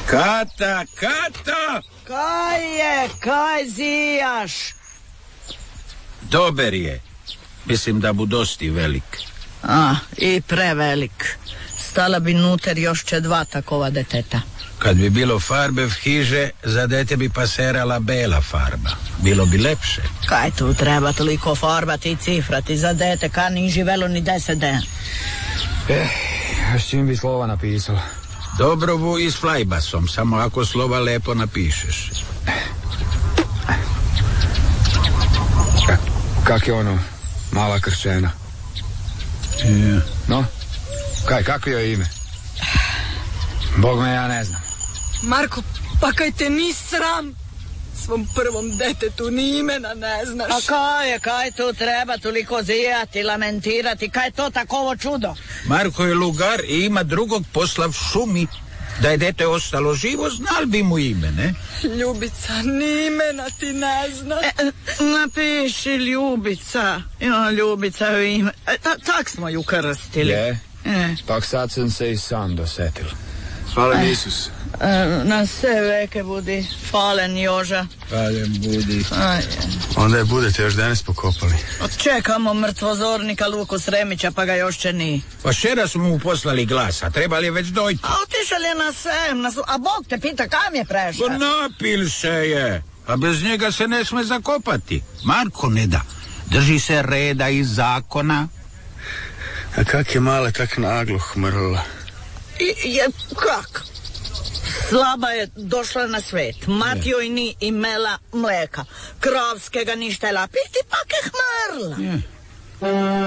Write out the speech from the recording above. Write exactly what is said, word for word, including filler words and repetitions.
Kata, Kata! Kaj je, kaj zijaš? Dober je. Mislim da bu dosti velik. A, i prevelik. Stala bi nuter još će dva takova deteta. Kad bi bilo farbe v hiže, za dete bi paserala bela farba. Bilo bi lepše. Kaj tu treba toliko farbati i cifrati za dete, ka ni živelo ni deset dana? Eh, s čim bi slova napisala? Dobro bu i s flajbasom, samo ako slova lepo napišeš. Ka, kak je ono, mala kršćena? Yeah. No, kaj, kako je ime? Bog me, ja ne znam. Marko, pa kaj te ni sram? Svom prvom detetu ni imena ne znaš. A kaj je, kaj tu treba toliko zijati, lamentirati, kaj je to takovo čudo? Marko je lugar i ima drugog posla v šumi. Da je dete ostalo živo, znal bi mu ime, ne? Ljubica, ni imena ti ne znaš. E, napiši Ljubica. Jo, Ljubica je ime. E, ta, tak smo ju krstili. Je, e. tak sad sam se i sam dosetil. Hvala e. Isus. E, na sve veke budi falen Joža. Falen budi. Aj. Onda je budete još danas pokopali. Čekamo mrtvozornika Luku Sremića, pa ga još će ni. Pa šera smo mu poslali glasa, trebali je već dojti. A otišao je na sem, na su... a Bog te pita kam je prešao? Pa napil se je, a bez njega se ne sme zakopati. Marko ne da, drži se reda i zakona. A kak je male tak naglo hmrla? I, je, kak? Slaba je došla na svet. Mati joj ni imela mleka. Kravskega ni štela piti, pa je hmrla. Je.